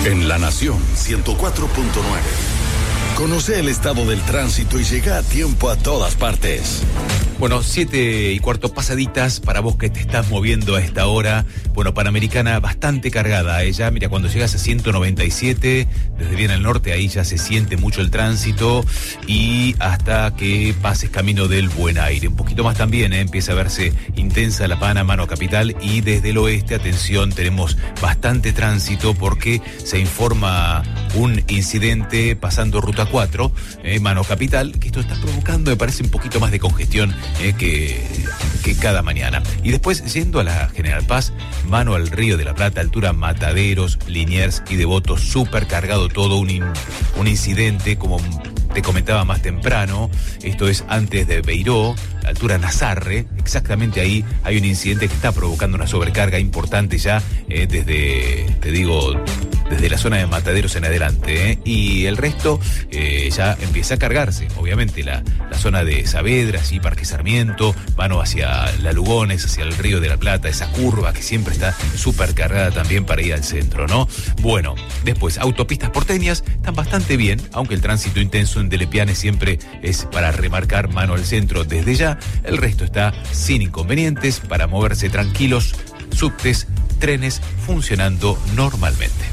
En La Nación 104.9. Conoce el estado del tránsito y llega a tiempo a todas partes. Bueno, 7:15 pasaditas para vos que te estás moviendo a esta hora. Bueno, Panamericana bastante cargada. Ella, mira, cuando llegas a 197, desde bien al norte, ahí ya se siente mucho el tránsito y hasta que pases camino del Buen Aire. Un poquito más también, empieza a verse intensa la Pana, mano capital, y desde el oeste, atención, tenemos bastante tránsito porque se informa un incidente pasando ruta 4, mano capital, que esto está provocando, me parece, un poquito más de congestión que cada mañana. Y después, yendo a la General Paz, mano al Río de la Plata, altura Mataderos, Liniers y Devoto, súper cargado todo, un incidente, como te comentaba más temprano, esto es antes de Beiró, altura Nazarre, exactamente ahí hay un incidente que está provocando una sobrecarga importante ya desde la zona de Mataderos en adelante, y el resto ya empieza a cargarse, obviamente la zona de Saavedra, sí, Parque Sarmiento, mano hacia la Lugones, hacia el Río de la Plata, esa curva que siempre está súper cargada también para ir al centro, ¿no? Bueno, después, autopistas porteñas están bastante bien, aunque el tránsito intenso en Delepiane siempre es para remarcar, mano al centro desde ya. El resto está sin inconvenientes para moverse tranquilos, subtes, trenes funcionando normalmente.